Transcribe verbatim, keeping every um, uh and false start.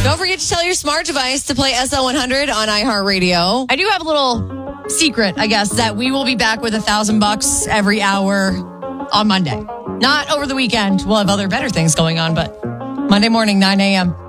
Don't forget to tell your smart device to play S L one hundred on iHeartRadio. I do have a little secret, I guess, that we will be back with a thousand bucks every hour on Monday. Not over the weekend. We'll have other better things going on, but Monday morning, nine a.m.